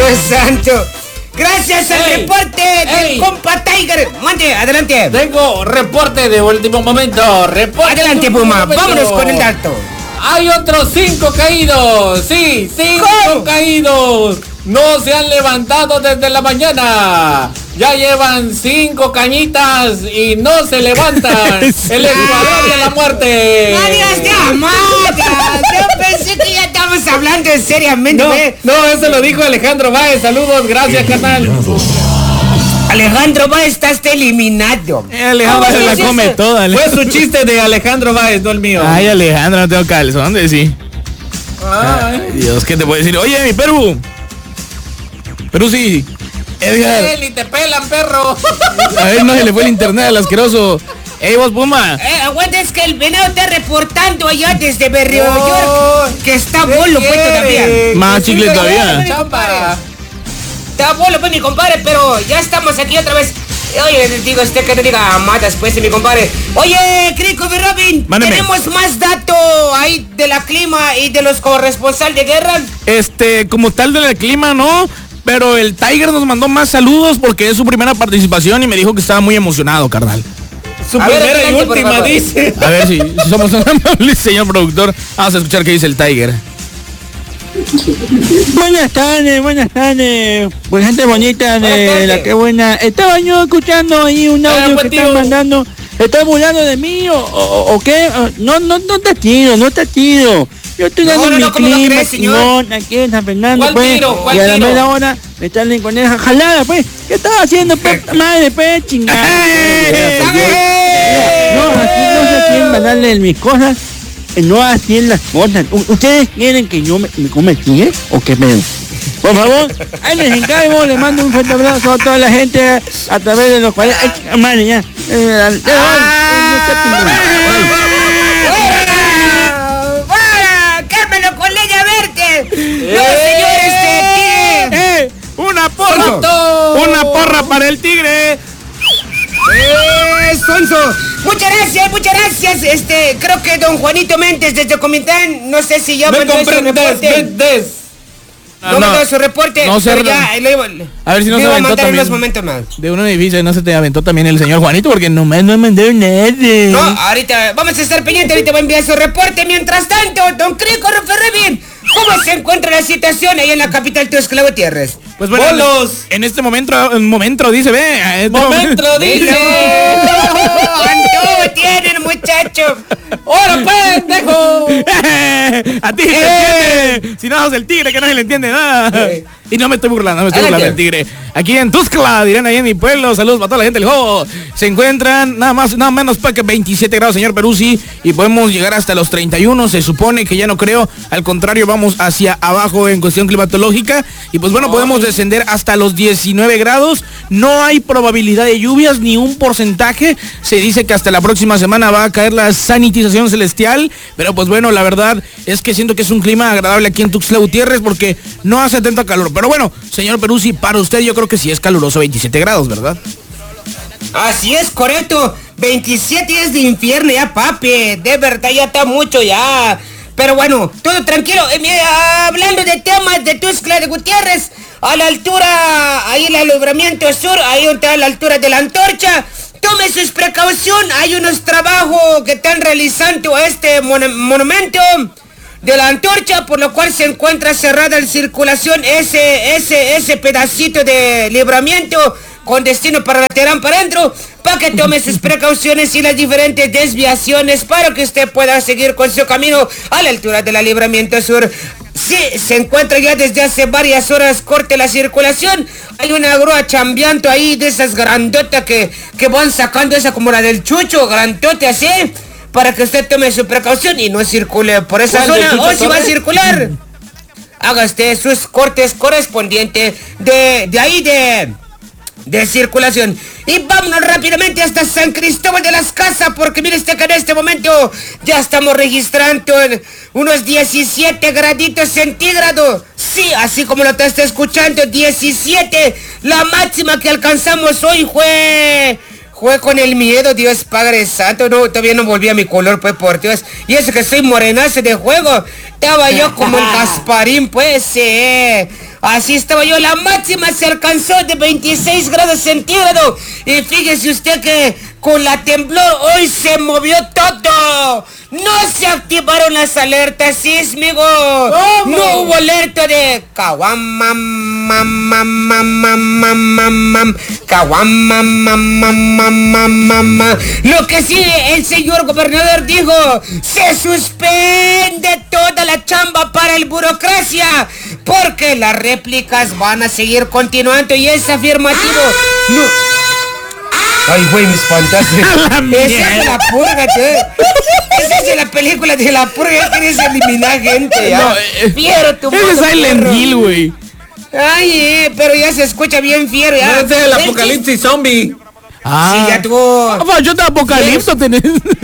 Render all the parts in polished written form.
Dios santo. Gracias al reporte del compa Tiger. Mande, adelante. Tengo reporte de último momento. Adelante, Puma. Vámonos con el dato. Hay otros 5 caídos. Sí, 5 caídos. No se han levantado desde la mañana. Ya llevan 5 cañitas y no se levantan. El Ecuador de la muerte. ¡Adiós de amada! Yo pensé que ya estábamos hablando seriamente. No, eso lo dijo Alejandro Báez. Saludos, gracias, canal. Alejandro Báez está eliminado. Alejandro se la come toda. Fue su chiste de Alejandro Báez, no el mío. Ay, Alejandro, no tengo calzón de sí. Ay, Dios, ¿qué te puedo decir? Oye, mi Perú. Perú sí. Edgar. Ni te pelan, perro. A ver, no se le fue el internet al asqueroso. Ey, vos, Puma. Aguanta, es que el venado está reportando allá desde Berrio York que está bolo, pues, todavía. Más chicle todavía. Está bolo, pues, mi compadre, pero ya estamos aquí otra vez. Oye, digo, que te diga matas, pues, mi compadre. Oye, Crico y Robin, mándeme. ¿tenemos más dato ahí de la clima y de los corresponsales de guerra? Como tal del clima, no. Pero el Tiger nos mandó más saludos porque es su primera participación y me dijo que estaba muy emocionado, carnal. Su primera y última, dice. A ver si somos un amable señor productor. Vamos a escuchar qué dice el Tiger. Buenas tardes. Pues gente bonita de la que buena. Estaba yo escuchando ahí un audio que están mandando. ¿Estás burlando de mí o qué? No está chido. Yo estoy dando mi clima, chingón, aquí en San Fernando, pues. Y a la media hora me salen con esa jalada, pues. ¿Qué estás haciendo, pues? Madre, pues, chingada. No, aquí no sé quién va a darle mis cosas. No así en las cosas. ¿Ustedes quieren que yo me come el tigre o qué pedo? Por favor, ahí les encargo, les mando un fuerte abrazo a toda la gente a través de los cuales... Madre, ya. ¡Cármelo con leña verde! ¡No, señores, ¡Una porra! ¡Una porra para el tigre! Sonso. Muchas gracias. Creo que don Juanito Méndez desde Comitán, no sé si ya mandó su reporte. No mandó su reporte. No sé. A ver si no se aventó también. Más. De un edificio, no se te aventó también el señor Juanito porque nomás no mandó nada. No, ahorita vamos a estar pendientes, ahorita voy a enviar su reporte. Mientras tanto, don Crico Ferrevín, ¿cómo se encuentra la situación ahí en la capital Tuxtla Gutiérrez? Pues bueno, en este momento dice, ve. Momento dice. ¿Cuánto tienen, muchacho? ¡Ahora, pendejo! A ti se entiende. Si no sos el tigre, que no se le entiende nada. Y no me estoy burlando del tigre. Aquí en Tuxtla, dirán ahí en mi pueblo. Saludos para toda la gente del juego. Se encuentran nada menos que 27 grados, señor Peruzzi. Y podemos llegar hasta los 31. Se supone que ya no creo. Al contrario, vamos hacia abajo en cuestión climatológica. Y pues bueno, podemos descender hasta los 19 grados. No hay probabilidad de lluvias ni un porcentaje. Se dice que hasta la próxima semana va a caer la sanitización celestial. Pero pues bueno, la verdad es que siento que es un clima agradable aquí en Tuxtla Gutiérrez porque no hace tanto calor. Pero bueno, señor Peruzzi, para usted yo creo que sí es caluroso 27 grados, ¿verdad? Así es, correcto. 27 es de infierno ya, papi. De verdad, ya está mucho ya. Pero bueno, todo tranquilo. Hablando de temas de Tuxtla de Gutiérrez, a la altura, ahí el libramiento sur, ahí está a la altura de la Antorcha. Tome sus precauciones. Hay unos trabajos que están realizando este monumento de la Antorcha, por lo cual se encuentra cerrada la circulación ese pedacito de libramiento con destino para Laterán para adentro, para que tome sus precauciones y las diferentes desviaciones para que usted pueda seguir con su camino a la altura de la libramiento sur. Sí, se encuentra ya desde hace varias horas corte la circulación. Hay una grúa chambeando ahí de esas grandotas que van sacando esa como la del Chucho, grandote así, para que usted tome su precaución y no circule por esa zona. O si va a circular, haga usted sus cortes correspondientes de circulación. Y vámonos rápidamente hasta San Cristóbal de las Casas, porque mire usted que en este momento ya estamos registrando en unos 17 graditos centígrados. Sí, así como lo está escuchando, 17. La máxima que alcanzamos hoy fue con el miedo, Dios Padre Santo. No, todavía no volví a mi color, pues, por Dios. Y eso que soy morenazo de juego. Estaba yo como el Gasparín, pues, Así estaba yo, la máxima se alcanzó de 26 grados centígrados. Y fíjese usted que con la temblor hoy se movió todo. No se activaron las alertas sísmicos. No hubo alerta de Lo que sí, el señor gobernador dijo, se suspende toda la chamba para el burocracia, porque las réplicas van a seguir continuando y es afirmativo. No. Ay, güey, mis fantasmas. Esa es la purga, Esa es la película de la purga. Quieres eliminar gente, ya. No, Fiero, tu ese es Silent Hill, güey. Ay, pero ya se escucha bien fiero, ya. No, ese es el apocalipsis zombie. Ah, sí, ya tuvo. Yo te apocalipso tenés.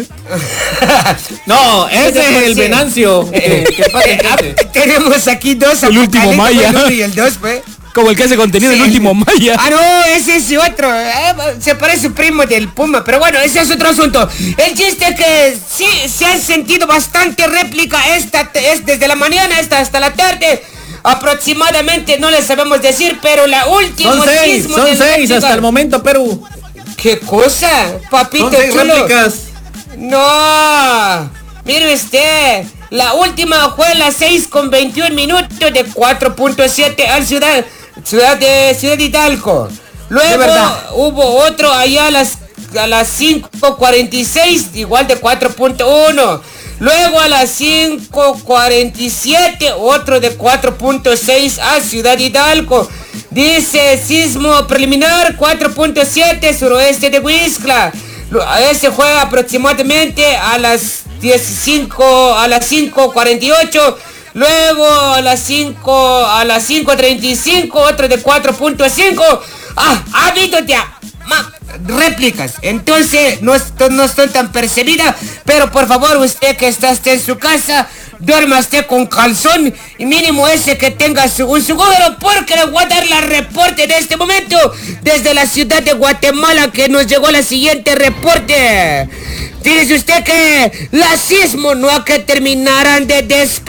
No, ese es el Venancio. Tenemos aquí dos. El último Maya. El 1 y el 2, pues. Como el que hace contenido del último Maya. Ah, no, ese es otro. Se parece su primo del Puma, pero bueno, ese es otro asunto. El chiste es que sí se han sentido bastante réplica es desde la mañana hasta la tarde. Aproximadamente, no les sabemos decir, pero la última son seis hasta el momento, Perú. ¿Qué cosa, papito son 6 chulo? réplicas. No, mire usted. La última fue a las 6:21 de 4.7 al Ciudad Hidalgo. Luego hubo otro allá a las 5:46, igual de 4.1. Luego a las 5:47, otro de 4.6 a Ciudad Hidalgo. Dice sismo preliminar 4.7 suroeste de Huixtla. Ese fue aproximadamente a las 5:48. Luego a las 5:35, otro de 4.5. Ha habido ya réplicas. Entonces no son tan percibidas. Pero por favor, usted que está en su casa, duerma usted con calzón y mínimo ese que tenga un seguro, porque le voy a dar la reporte de este momento desde la ciudad de Guatemala, que nos llegó la siguiente reporte. Fíjese usted que los sismos no hay que terminaran de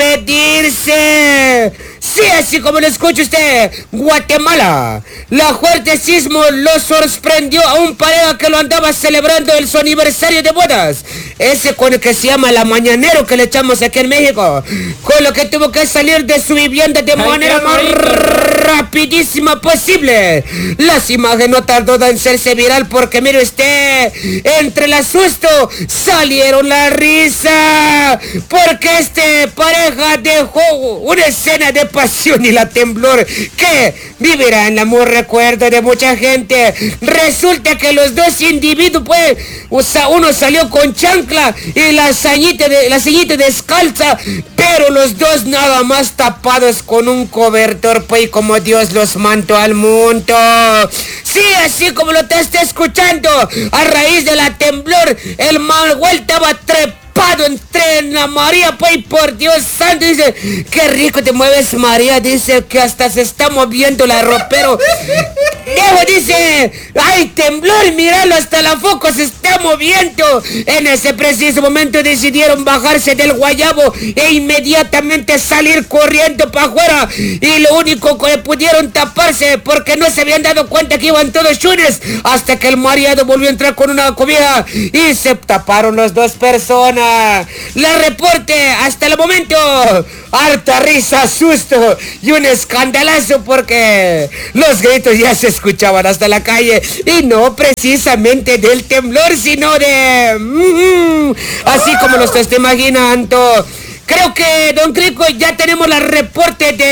despedirse. Sí, así como lo escucha usted, Guatemala. La fuerte sismo lo sorprendió a un pareja que lo andaba celebrando su aniversario de bodas. Ese con el que se llama la mañanero que le echamos aquí en México. Con lo que tuvo que salir de su vivienda de manera más rapidísima posible. Las imágenes no tardó en hacerse viral porque mire usted, entre el asusto salieron la risa. Porque pareja dejó una escena de pasión y la temblor que vivirá en el amor recuerdo de mucha gente. Resulta que los dos individuos, pues, uno salió con chancla y la ceñita descalza, pero los dos nada más tapados con un cobertor, pues, como Dios los mandó al mundo. Sí, así como lo te está escuchando, a raíz de la temblor, el Manuel estaba trepado entre la María, pues, por Dios santo, dice, qué rico te mueves, María, dice que hasta se está moviendo la ropero. Diego dice, ay, temblor, míralo, hasta la foco se está moviendo. En ese preciso momento decidieron bajarse del guayabo e inmediatamente salir corriendo para afuera, y lo único que pudieron taparse porque no se habían dado cuenta que iban todos chunes, hasta que el mareado volvió a entrar con una cobija y se taparon las dos personas. La reporte hasta el momento, harta risa, susto y un escandalazo porque los gritos ya se escuchaban hasta la calle, y no precisamente del temblor, sino de así como lo está imaginando. Creo que, don Crico, ya tenemos la reporte de